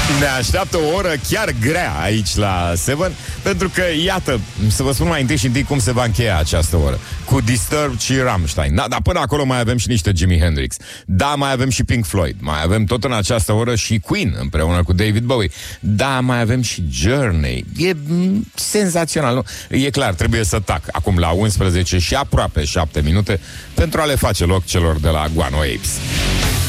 Ne așteaptă o oră chiar grea aici la Seven, pentru că, iată, să vă spun mai întâi cum se va încheia această oră. Cu Disturbed și Rammstein. Da, dar până acolo mai avem și niște Jimi Hendrix. Da, mai avem și Pink Floyd. Mai avem tot în această oră și Queen împreună cu David Bowie. Da, mai avem și Journey. E senzațional, nu? E clar, trebuie să tac acum la 11 și aproape 7 minute pentru a le face loc celor de la Guano Apes.